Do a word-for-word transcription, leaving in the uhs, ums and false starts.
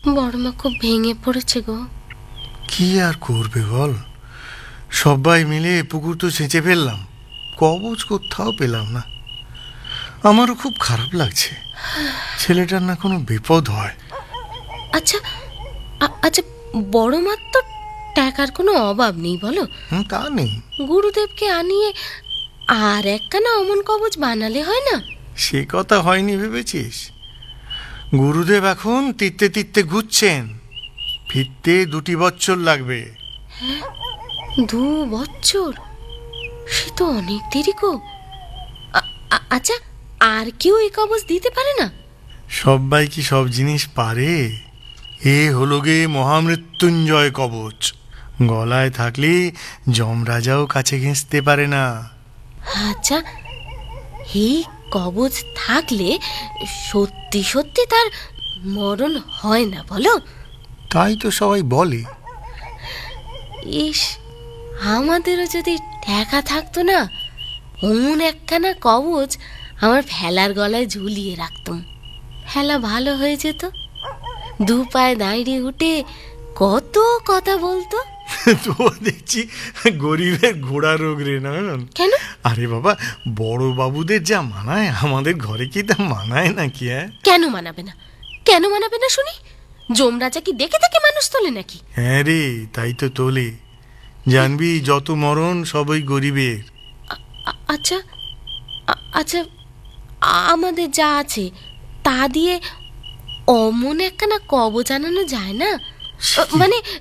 বড়মা খুব ভেঙে পড়েছে গো। কি আর করবে বল, সবাই মিলে পুকুর তো ছেঁচে ফেললাম, কবচ কোথাও পেলাম না। আমারও খুব খারাপ লাগছে, ছেলেটার না কোনো বিপদ হয়। আচ্ছা আচ্ছা, বড়মার তো টাকার কোনো অভাব নেই বলো? তা নেই। গুরুদেবকে আনিয়ে আর একখানা অমন কবচ বানালে হয় না? সে কথা হয়নি ভেবেছিস? গুরুদেব এখন তিত্তে তিত্তে ঘুরছেন, ফিরতে দুটি বছর লাগবে। হ্যাঁ, দু বছর? সে তো অনেক দেরি গো। আচ্ছা, আর কেউ এই কবচ দিতে পারে না? সবাই কি সব জিনিস পারে? এ হলো গে মহামৃত্যুঞ্জয় কবচ, গলায় থাকলে যমরাজাও কাছে ঘেঁষতে পারে না। আচ্ছা, এই কবচ থাকলে সত্যি সত্যি তার মরণ হয় না বলো? তাই তো সবাই বলে। ইস, আমাদেরও যদি টাকা থাকতো না, অমন একখানা কবচ আমার ফেলার গলায় ঝুলিয়ে রাখতাম, ফেলা ভালো হয়ে যেত, দু পায়ে দাঁড়িয়ে উঠে কত কথা বলতো। তো দেখছি গরিবের ঘোড়া রোগ রে। না কেন? আরে বাবা, বড় বাবুদের যা মানায় আমাদের ঘরে কি তা মানায় নাকি? হ্যাঁ, কেন মানাবে না? কেন মানাবে না শুনি? যমরাজা কি দেখে দেখে মানুষ তোলে নাকি? হ্যাঁ রে, তাই তো তোলে। জানবি, যত মরণ সবই গরিবের। আচ্ছা আচ্ছা, আমাদের যা আছে তা দিয়ে অমন একখানা কবচ আনানো যায় না? মানে